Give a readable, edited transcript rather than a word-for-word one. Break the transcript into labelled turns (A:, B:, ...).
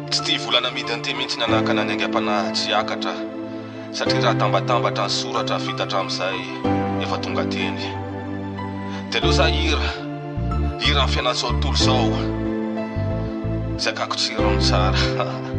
A: Tsy tia volana midinty mihitsy nanahaka nanengam-panahy tsy akatra satria raha tambatambatra ny soratra vita hatramin'izay efa tonga teny. Dia aloha za hira ny fiainan'izao tontolo izao izay kako tsirony tsara.